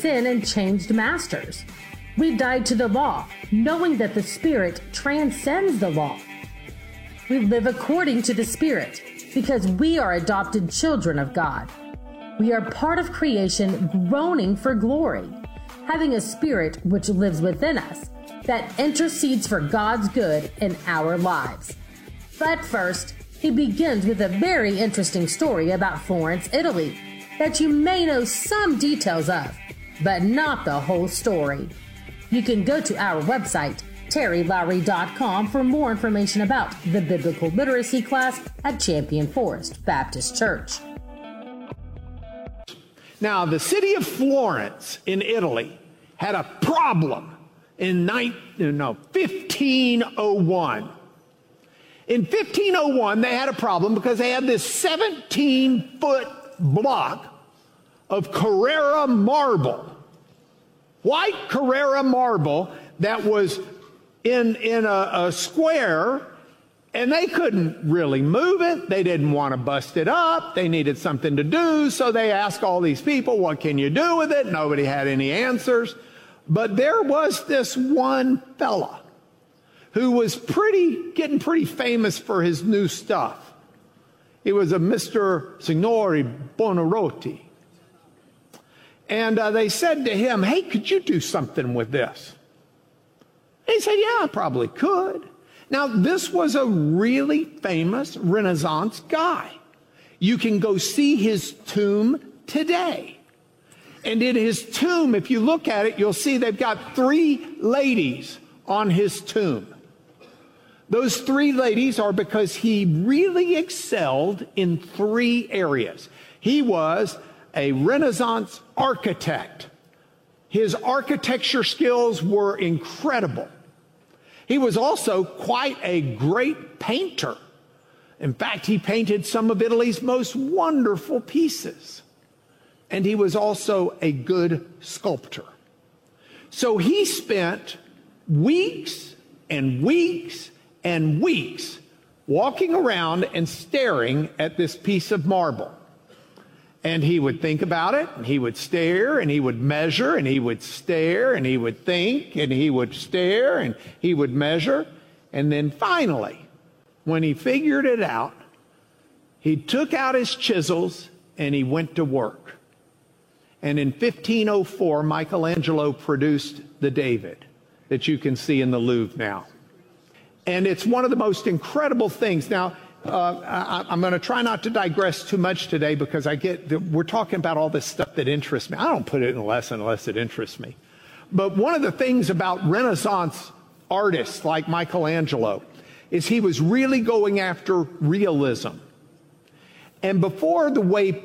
sin and changed masters. We died to the law, knowing that the Spirit transcends the law. We live according to the Spirit because we are adopted children of God. We are part of creation groaning for glory, having a spirit which lives within us that intercedes for God's good in our lives. But first, he begins with a very interesting story about Florence, Italy, that you may know some details of, but not the whole story. You can go to our website, terrylowry.com, for more information about the biblical literacy class at Champion Forest Baptist Church. Now, the city of Florence in Italy had a problem in 1501. In 1501, they had a problem because they had this 17-foot block of Carrara marble, white Carrara marble that was in a square, and they couldn't really move it. They didn't want to bust it up. They needed something to do, so they asked all these people, what can you do with it? Nobody had any answers. But there was this one fella who was getting pretty famous for his new stuff. He was a Mr. Signore Buonarroti. And they said to him, hey, could you do something with this? He said, yeah, I probably could. Now, this was a really famous Renaissance guy. You can go see his tomb today. And in his tomb, if you look at it, you'll see they've got 3 ladies on his tomb. Those 3 ladies are because he really excelled in 3 areas. He was a Renaissance architect. His architecture skills were incredible. He was also quite a great painter. In fact, he painted some of Italy's most wonderful pieces. And he was also a good sculptor. So he spent weeks and weeks and weeks walking around and staring at this piece of marble. And he would think about it, and he would stare, and he would measure, and he would stare, and he would think, and he would stare, and he would measure. And then finally, when he figured it out, he took out his chisels and he went to work. And in 1504, Michelangelo produced the David that you can see in the Louvre now. And it's one of the most incredible things. Now, I'm going to try not to digress too much today because we're talking about all this stuff that interests me. I don't put it in a lesson unless it interests me. But one of the things about Renaissance artists like Michelangelo is he was really going after realism. And before the way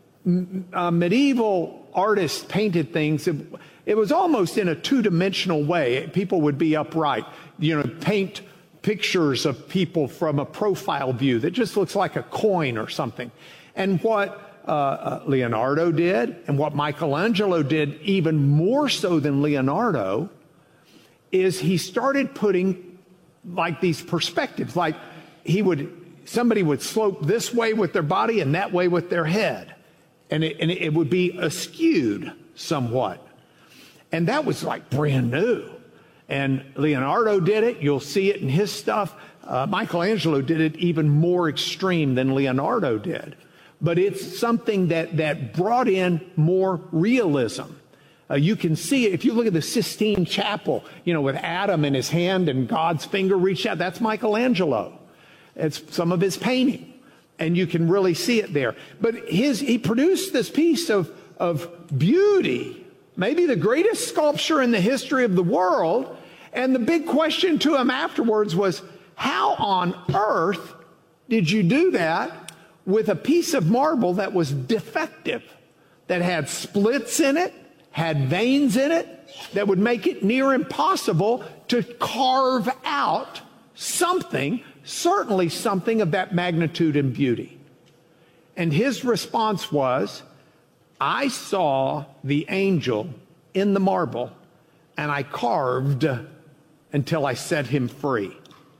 medieval artists painted things, it was almost in a two-dimensional way. People would be upright, paint pictures of people from a profile view that just looks like a coin or something. And what Leonardo did, and what Michelangelo did even more so than Leonardo, is he started putting like these perspectives. Like somebody would slope this way with their body and that way with their head. And it would be askewed somewhat. And that was like brand new. And Leonardo did it. You'll see it in his stuff. Michelangelo did it even more extreme than Leonardo did. But it's something that brought in more realism. You can see it if you look at the Sistine Chapel, with Adam in his hand and God's finger reached out. That's Michelangelo. It's some of his painting. And you can really see it there. But he produced this piece of beauty, maybe the greatest sculpture in the history of the world. And the big question to him afterwards was, how on earth did you do that with a piece of marble that was defective, that had splits in it, had veins in it, that would make it near impossible to carve out something, certainly something of that magnitude and beauty? And his response was, I saw the angel in the marble, and I carved until I set him free.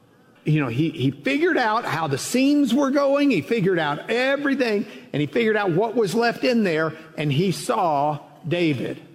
He figured out how the seams were going, he figured out everything, and he figured out what was left in there, and he saw David.